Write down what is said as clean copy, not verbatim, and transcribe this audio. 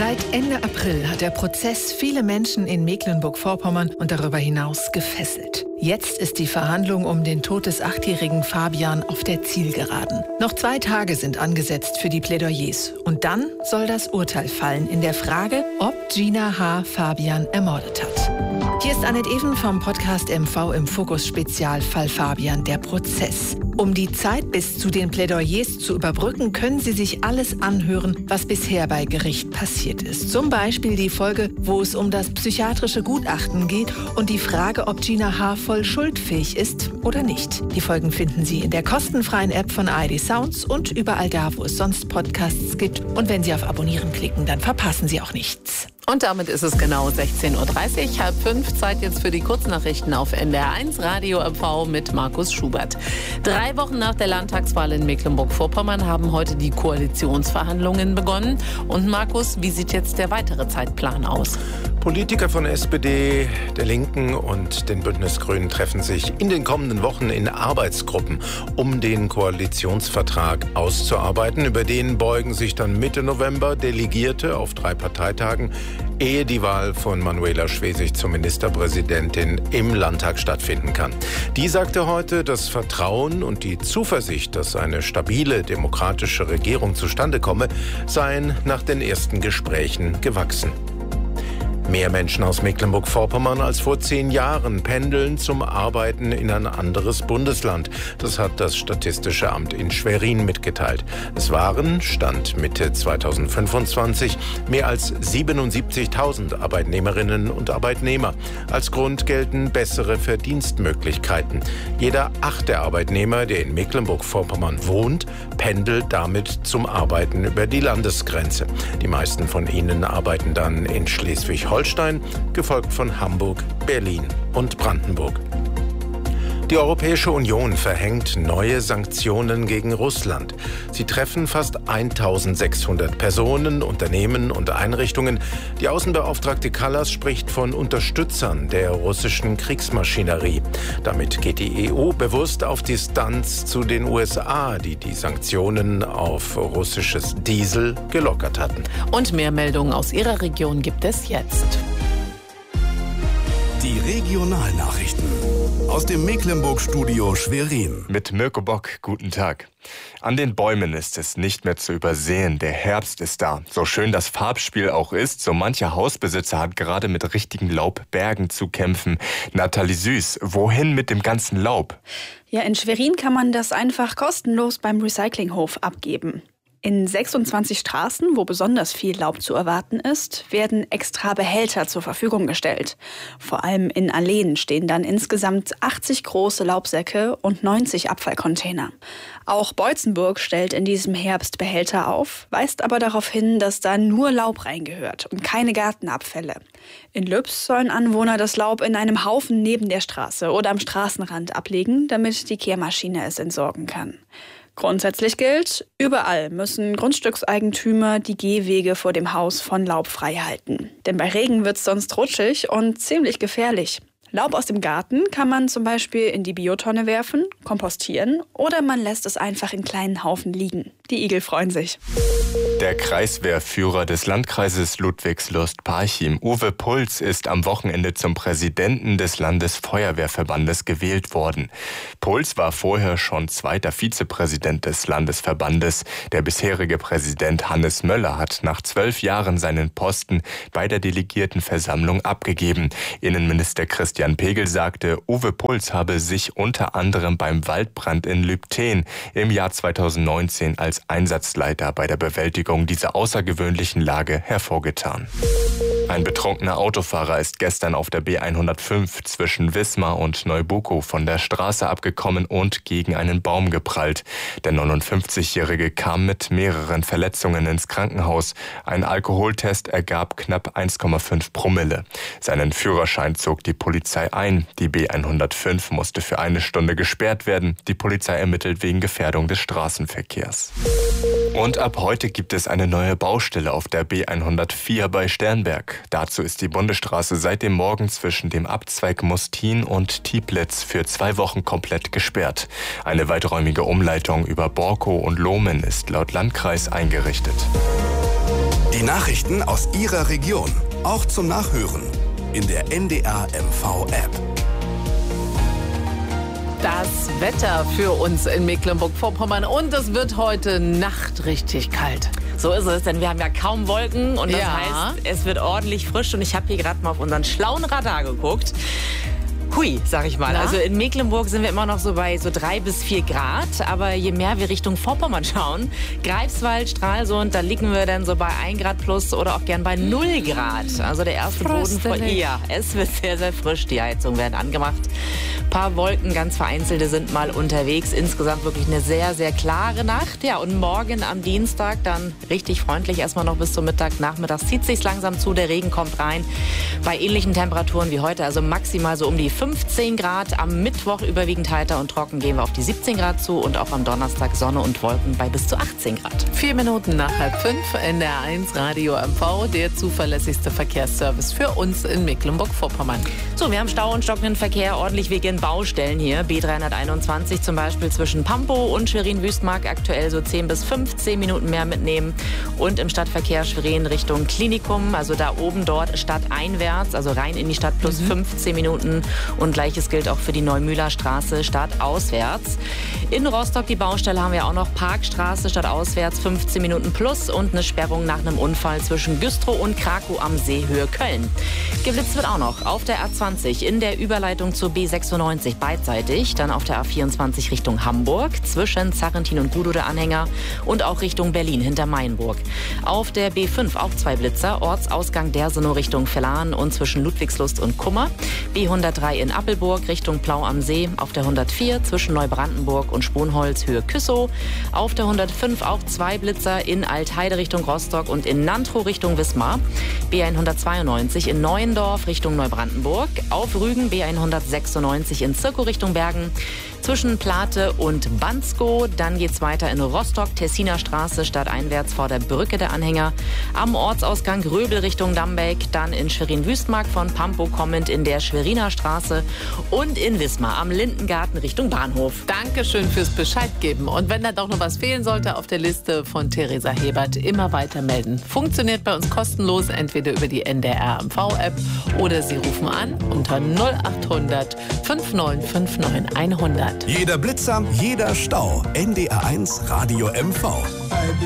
Seit Ende April hat der Prozess viele Menschen in Mecklenburg-Vorpommern und darüber hinaus gefesselt. Jetzt ist die Verhandlung um den Tod des 8-jährigen Fabian auf der Zielgeraden. Noch 2 Tage sind angesetzt für die Plädoyers. Und dann soll das Urteil fallen in der Frage, ob Gina H. Fabian ermordet hat. Hier ist Annette Even vom Podcast MV im Fokus Spezialfall Fabian, der Prozess. Um die Zeit bis zu den Plädoyers zu überbrücken, können Sie sich alles anhören, was bisher bei Gericht passiert ist. Zum Beispiel die Folge, wo es um das psychiatrische Gutachten geht und die Frage, ob Gina H. voll schuldfähig ist oder nicht. Die Folgen finden Sie in der kostenfreien App von ARD Sounds und überall da, wo es sonst Podcasts gibt. Und wenn Sie auf Abonnieren klicken, dann verpassen Sie auch nichts. Und damit ist es genau 16.30 Uhr, 4:30. Zeit jetzt für die Kurznachrichten auf NDR1 Radio MV mit Markus Schubert. 3 Wochen nach der Landtagswahl in Mecklenburg-Vorpommern haben heute die Koalitionsverhandlungen begonnen. Und Markus, wie sieht jetzt der weitere Zeitplan aus? Politiker von SPD, der Linken und den Bündnisgrünen treffen sich in den kommenden Wochen in Arbeitsgruppen, um den Koalitionsvertrag auszuarbeiten. Über den beugen sich dann Mitte November Delegierte auf 3 Parteitagen, ehe die Wahl von Manuela Schwesig zur Ministerpräsidentin im Landtag stattfinden kann. Die sagte heute, das Vertrauen und die Zuversicht, dass eine stabile demokratische Regierung zustande komme, seien nach den ersten Gesprächen gewachsen. Mehr Menschen aus Mecklenburg-Vorpommern als vor 10 Jahren pendeln zum Arbeiten in ein anderes Bundesland. Das hat das Statistische Amt in Schwerin mitgeteilt. Es waren, Stand Mitte 2025, mehr als 77.000 Arbeitnehmerinnen und Arbeitnehmer. Als Grund gelten bessere Verdienstmöglichkeiten. Jeder 8. Arbeitnehmer, der in Mecklenburg-Vorpommern wohnt, pendelt damit zum Arbeiten über die Landesgrenze. Die meisten von ihnen arbeiten dann in Schleswig-Holstein, gefolgt von Hamburg, Berlin und Brandenburg. Die Europäische Union verhängt neue Sanktionen gegen Russland. Sie treffen fast 1.600 Personen, Unternehmen und Einrichtungen. Die Außenbeauftragte Kallas spricht von Unterstützern der russischen Kriegsmaschinerie. Damit geht die EU bewusst auf Distanz zu den USA, die die Sanktionen auf russisches Diesel gelockert hatten. Und mehr Meldungen aus Ihrer Region gibt es jetzt. Die Regionalnachrichten aus dem Mecklenburg-Studio Schwerin. Mit Mirko Bock, guten Tag. An den Bäumen ist es nicht mehr zu übersehen. Der Herbst ist da. So schön das Farbspiel auch ist, so mancher Hausbesitzer hat gerade mit richtigen Laubbergen zu kämpfen. Nathalie Süß, wohin mit dem ganzen Laub? Ja, in Schwerin kann man das einfach kostenlos beim Recyclinghof abgeben. In 26 Straßen, wo besonders viel Laub zu erwarten ist, werden extra Behälter zur Verfügung gestellt. Vor allem in Alleen stehen dann insgesamt 80 große Laubsäcke und 90 Abfallcontainer. Auch Beutzenburg stellt in diesem Herbst Behälter auf, weist aber darauf hin, dass da nur Laub reingehört und keine Gartenabfälle. In Lübs sollen Anwohner das Laub in einem Haufen neben der Straße oder am Straßenrand ablegen, damit die Kehrmaschine es entsorgen kann. Grundsätzlich gilt, überall müssen Grundstückseigentümer die Gehwege vor dem Haus von Laub frei halten. Denn bei Regen wird's sonst rutschig und ziemlich gefährlich. Laub aus dem Garten kann man zum Beispiel in die Biotonne werfen, kompostieren oder man lässt es einfach in kleinen Haufen liegen. Die Igel freuen sich. Der Kreiswehrführer des Landkreises Ludwigslust-Parchim, Uwe Puls, ist am Wochenende zum Präsidenten des Landesfeuerwehrverbandes gewählt worden. Puls war vorher schon 2. Vizepräsident des Landesverbandes. Der bisherige Präsident Hannes Möller hat nach 12 Jahren seinen Posten bei der Delegiertenversammlung abgegeben. Innenminister Christian Pegel sagte, Uwe Puls habe sich unter anderem beim Waldbrand in Lübten im Jahr 2019 als Einsatzleiter bei der Bewältigung dieser außergewöhnlichen Lage hervorgetan. Ein betrunkener Autofahrer ist gestern auf der B105 zwischen Wismar und Neubukow von der Straße abgekommen und gegen einen Baum geprallt. Der 59-Jährige kam mit mehreren Verletzungen ins Krankenhaus. Ein Alkoholtest ergab knapp 1,5 Promille. Seinen Führerschein zog die Polizei ein. Die B105 musste für 1 Stunde gesperrt werden. Die Polizei ermittelt wegen Gefährdung des Straßenverkehrs. Und ab heute gibt es eine neue Baustelle auf der B104 bei Sternberg. Dazu ist die Bundesstraße seit dem Morgen zwischen dem Abzweig Mustin und Tieblitz für 2 Wochen komplett gesperrt. Eine weiträumige Umleitung über Borkow und Lohmen ist laut Landkreis eingerichtet. Die Die Nachrichten aus Ihrer Region, auch zum Nachhören in der NDR MV App. Das Wetter für uns in Mecklenburg-Vorpommern und es wird heute Nacht richtig kalt. So ist es, denn wir haben ja kaum Wolken und das heißt, es wird ordentlich frisch und ich habe hier gerade mal auf unseren schlauen Radar geguckt. Hui, sag ich mal. Na? Also in Mecklenburg sind wir immer noch so bei so 3 bis 4 Grad. Aber je mehr wir Richtung Vorpommern schauen, Greifswald, Stralsund, da liegen wir dann so bei 1 Grad plus oder auch gern bei 0 Grad. Also der erste Boden von... Ja, es wird sehr, sehr frisch. Die Heizungen werden angemacht. Ein paar Wolken, ganz vereinzelte sind mal unterwegs. Insgesamt wirklich eine sehr, sehr klare Nacht. Ja, und morgen am Dienstag dann richtig freundlich erstmal noch bis zum Mittag. Nachmittags zieht sich's langsam zu, der Regen kommt rein. Bei ähnlichen Temperaturen wie heute, also maximal so um die 15 Grad. Am Mittwoch überwiegend heiter und trocken gehen wir auf die 17 Grad zu und auch am Donnerstag Sonne und Wolken bei bis zu 18 Grad. 4 Minuten nach 4:30, NDR1 Radio MV, der zuverlässigste Verkehrsservice für uns in Mecklenburg-Vorpommern. So, wir haben Stau und stockenden Verkehr ordentlich wegen Baustellen hier. B321 zum Beispiel zwischen Pampow und Schwerin-Wüstmark aktuell so 10 bis 15 Minuten mehr mitnehmen. Und im Stadtverkehr Schwerin Richtung Klinikum, also da oben dort stadteinwärts, also rein in die Stadt plus 15 Minuten. Und gleiches gilt auch für die Neumühler Straße stadtauswärts. In Rostock die Baustelle haben wir auch noch Parkstraße stadtauswärts 15 Minuten plus und eine Sperrung nach einem Unfall zwischen Güstrow und Krakow am See Höhe Köln. Geblitzt wird auch noch auf der A20 in der Überleitung zur B96 beidseitig, dann auf der A24 Richtung Hamburg zwischen Zarrentin und Gudow der Anhänger und auch Richtung Berlin hinter Mainburg. Auf der B5 auch 2 Blitzer, Ortsausgang Dersenow Richtung Villaren und zwischen Ludwigslust und Kummer. B103 in Appelburg Richtung Plau am See, auf der 104 zwischen Neubrandenburg und Sponholz Höhe Küssow. Auf der 105 auch 2 Blitzer in Altheide Richtung Rostock und in Nantrow Richtung Wismar. B192 in Neuendorf Richtung Neubrandenburg. Auf Rügen B196 in Zirkow Richtung Bergen. Zwischen Plate und Bansko. Dann geht's weiter in Rostock, Tessiner Straße stadteinwärts vor der Brücke der Anhänger. Am Ortsausgang Gröbel Richtung Dambeck. Dann in Schwerin-Wüstmark von Pampow kommend in der Schweriner Straße. Und in Wismar am Lindengarten Richtung Bahnhof. Dankeschön fürs Bescheid geben. Und wenn da doch noch was fehlen sollte auf der Liste von Theresa Hebert, immer weiter melden. Funktioniert bei uns kostenlos, entweder über die NDR MV-App oder Sie rufen an unter 0800 5959 100. Jeder Blitzer, jeder Stau. NDR1 Radio MV.